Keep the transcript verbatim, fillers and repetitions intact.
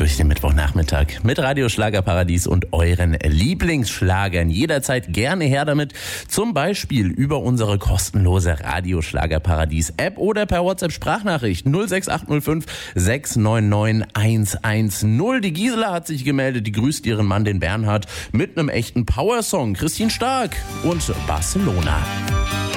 durch den Mittwochnachmittag mit Radio Schlagerparadies und euren Lieblingsschlagern. Jederzeit gerne her damit, zum Beispiel über unsere kostenlose Radio Schlagerparadies App oder per WhatsApp-Sprachnachricht null sechs acht null fünf sechs neun neun eins eins null. Die Gisela hat sich gemeldet, die grüßt ihren Mann, den Bernhard, mit einem echten Powersong. Christine Stark und Barcelona.